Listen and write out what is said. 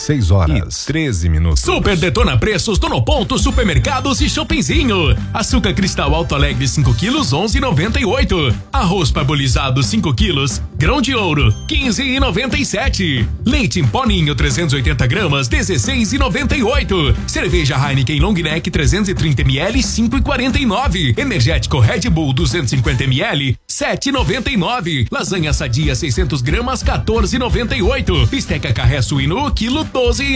6h13. Super detona preços do No Ponto Supermercados e Shoppingzinho. Açúcar cristal Alto Alegre 5 quilos 11,98. Arroz parbolizado 5 quilos, grão de ouro 15,97. Leite em pó Ninho 380 gramas 16,98. Cerveja Heineken Long Neck 330 ml 5,49. Energético Red Bull 250 ml 7,99. Lasanha Sadia 600 gramas 14,98. Bisteca Carré Suíno quilo 12,99.